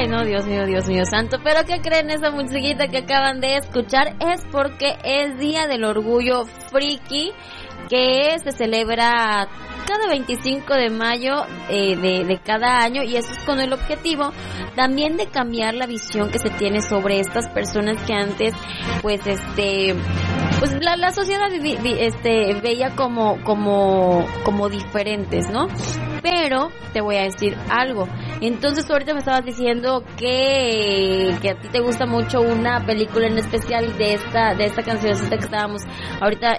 Ay, no, Dios mío santo. Pero ¿qué creen? Esa musiquita que acaban de escuchar es porque es Día del Orgullo Friki, que se celebra cada 25 de mayo de cada año, y eso es con el objetivo también de cambiar la visión que se tiene sobre estas personas que antes pues la sociedad veía como diferentes, ¿no? Pero te voy a decir algo. Entonces ahorita me estabas diciendo que a ti te gusta mucho una película en especial de esta cancioncita que estábamos ahorita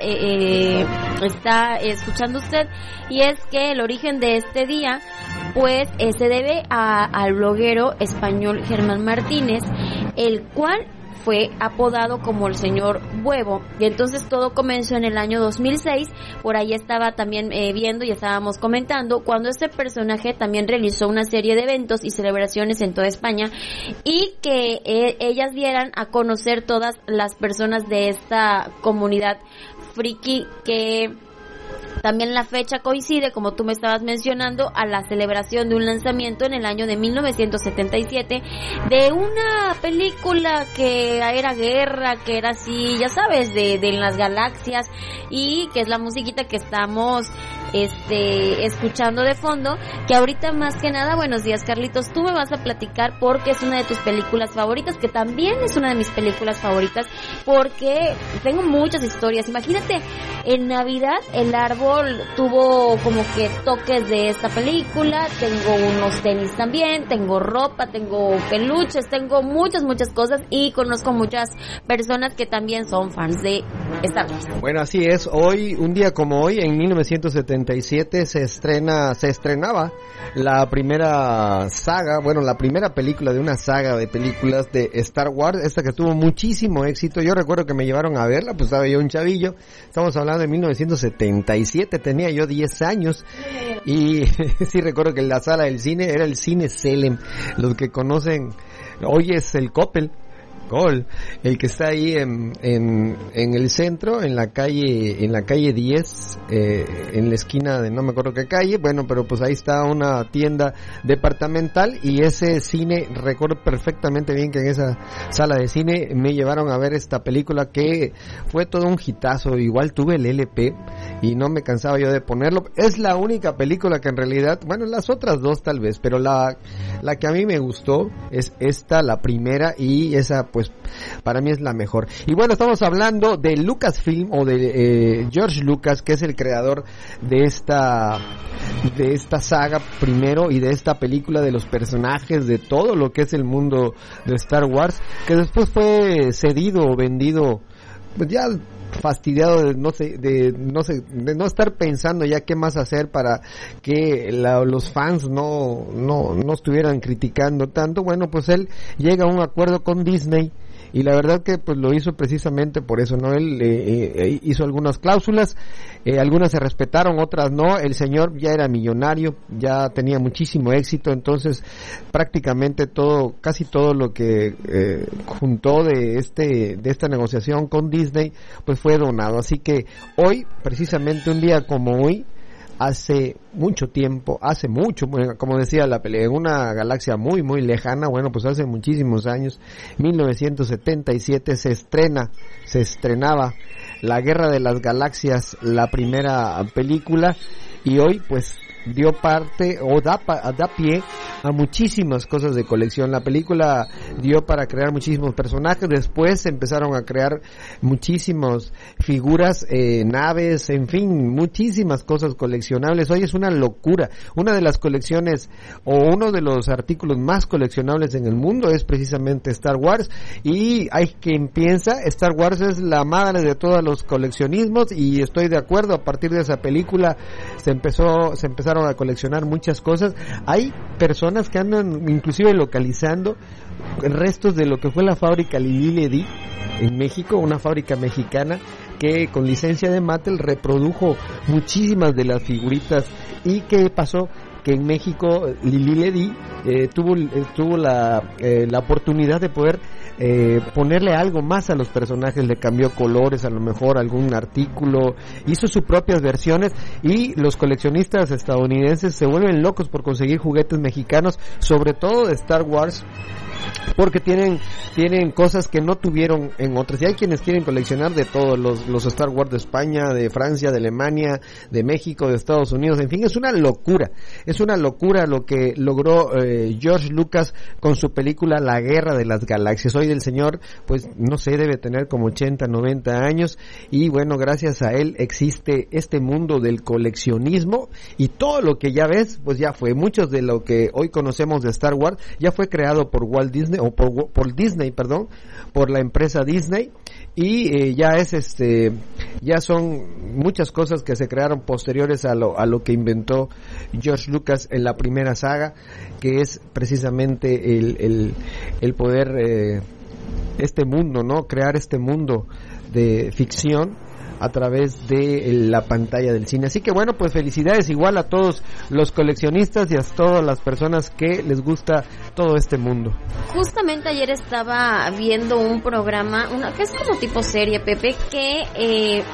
está escuchando usted, y es que el origen de este día pues se debe al bloguero español Germán Martínez, el cual fue apodado como el señor Huevo. Y entonces todo comenzó en el año 2006, por ahí estaba también viendo y estábamos comentando, cuando este personaje también realizó una serie de eventos y celebraciones en toda España, y que ellas dieran a conocer todas las personas de esta comunidad friki, que también la fecha coincide, como tú me estabas mencionando, a la celebración de un lanzamiento en el año de 1977 de una película que era guerra, que era así, ya sabes, de las galaxias, y que es la musiquita que estamos escuchando de fondo, que ahorita más que nada, buenos días Carlitos, tú me vas a platicar porque es una de tus películas favoritas, que también es una de mis películas favoritas, porque tengo muchas historias. Imagínate, en Navidad el árbol tuvo como que toques de esta película, tengo unos tenis también, tengo ropa, tengo peluches, tengo muchas cosas, y conozco muchas personas que también son fans de Star Wars. Bueno, así es, hoy, un día como hoy, en 1977 se estrenaba la primera saga, bueno, la primera película de una saga de películas de Star Wars, esta que tuvo muchísimo éxito. Yo recuerdo que me llevaron a verla, pues estaba yo un chavillo, estamos hablando de 1977, tenía yo 10 años, y sí recuerdo que la sala del cine era el Cine Selem, los que conocen, hoy es el Coppel, el que está ahí en el centro, en la calle 10, en la esquina de no me acuerdo qué calle, bueno, pero pues ahí está una tienda departamental, y ese cine, recuerdo perfectamente bien que en esa sala de cine me llevaron a ver esta película, que fue todo un hitazo. Igual tuve el LP y no me cansaba yo de ponerlo. Es la única película que en realidad, bueno, las otras dos tal vez, pero la que a mí me gustó es esta, la primera, y esa pues para mí es la mejor. Y bueno, estamos hablando de Lucasfilm, o de George Lucas, que es el creador de esta saga primero, y de esta película, de los personajes, de todo lo que es el mundo de Star Wars, que después fue cedido o vendido, pues ya fastidiado de no estar pensando ya qué más hacer para que los fans no estuvieran criticando tanto. Bueno, pues él llega a un acuerdo con Disney, y la verdad que pues lo hizo precisamente por eso, ¿no? Él hizo algunas cláusulas, algunas se respetaron, otras no. El señor ya era millonario, ya tenía muchísimo éxito, entonces prácticamente casi todo lo que juntó de esta negociación con Disney pues fue donado. Así que hoy, precisamente un día como hoy, hace mucho tiempo, como decía la pelea, en una galaxia muy muy lejana, bueno, pues hace muchísimos años, 1977 se estrenaba La Guerra de las Galaxias, la primera película, y hoy pues dio parte o da pie a muchísimas cosas de colección. La película dio para crear muchísimos personajes, después se empezaron a crear muchísimas figuras, naves, en fin, muchísimas cosas coleccionables. Hoy es una locura. Una de las colecciones o uno de los artículos más coleccionables en el mundo es precisamente Star Wars, y hay quien piensa Star Wars es la madre de todos los coleccionismos, y estoy de acuerdo. A partir de esa película se empezaron a coleccionar muchas cosas. Hay personas que andan inclusive localizando restos de lo que fue la fábrica Lili en México, una fábrica mexicana que con licencia de Mattel reprodujo muchísimas de las figuritas. ¿Y qué pasó? que en México Lili Ledy tuvo la oportunidad de poder ponerle algo más a los personajes, le cambió colores, a lo mejor algún artículo, hizo sus propias versiones, y los coleccionistas estadounidenses se vuelven locos por conseguir juguetes mexicanos, sobre todo de Star Wars, porque tienen cosas que no tuvieron en otras. Y hay quienes quieren coleccionar de todos los Star Wars de España, de Francia, de Alemania, de México, de Estados Unidos. En fin, es una locura lo que logró George Lucas con su película La Guerra de las Galaxias. Hoy el señor, pues no sé, debe tener como 80, 90 años, y bueno, gracias a él existe este mundo del coleccionismo, y todo lo que ya ves, pues ya fue. Muchos de lo que hoy conocemos de Star Wars ya fue creado por Walt Disney, o por Disney, perdón, por la empresa Disney, y ya son muchas cosas que se crearon posteriores a lo que inventó George Lucas en la primera saga, que es precisamente el poder este mundo, ¿no? Crear este mundo de ficción a través de la pantalla del cine. Así que bueno, pues felicidades igual a todos los coleccionistas y a todas las personas que les gusta todo este mundo. Justamente ayer estaba viendo un programa, que es como tipo serie, Pepe, que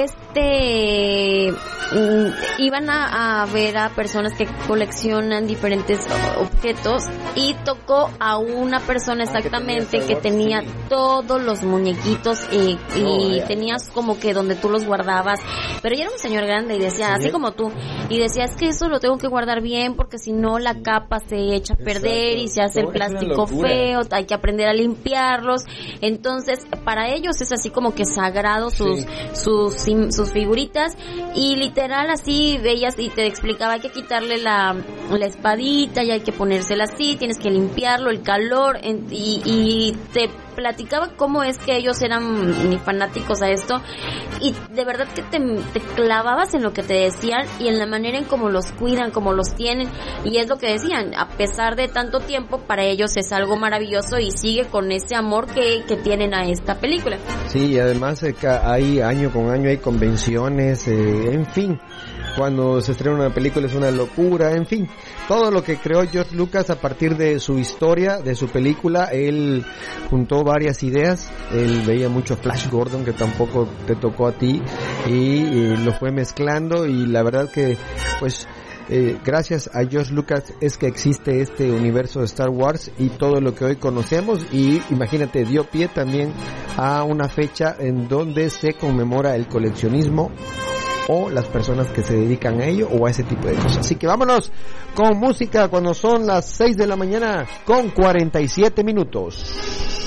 iban a ver a personas que coleccionan diferentes objetos, y tocó a una persona exactamente que tenía todos los muñequitos y tenías como que donde tú los guardabas, pero ya era un señor grande y decía, así como tú, y decía, es que eso lo tengo que guardar bien porque si no la capa se echa a perder y se hace el plástico feo, hay que aprender a limpiarlos. Entonces para ellos es así como que sagrado sus figuritas, y literal así veías y te explicaba, hay que quitarle la espadita y hay que ponérsela así, tienes que limpiarlo, el calor, y te platicaba cómo es que ellos eran fanáticos a esto, y de verdad que te clavabas en lo que te decían y en la manera en cómo los cuidan, cómo los tienen, y es lo que decían, a pesar de tanto tiempo, para ellos es algo maravilloso y sigue con ese amor que tienen a esta película. Sí, y además hay año con año hay convenciones, en fin, cuando se estrena una película es una locura, en fin, todo lo que creó George Lucas a partir de su historia, de su película. Él juntó varias ideas, él veía mucho Flash Gordon, que tampoco te tocó a ti, y lo fue mezclando, y la verdad que pues gracias a George Lucas es que existe este universo de Star Wars y todo lo que hoy conocemos, y imagínate, dio pie también a una fecha en donde se conmemora el coleccionismo o las personas que se dedican a ello o a ese tipo de cosas. Así que vámonos con música cuando son las 6 de la mañana con 47 minutos.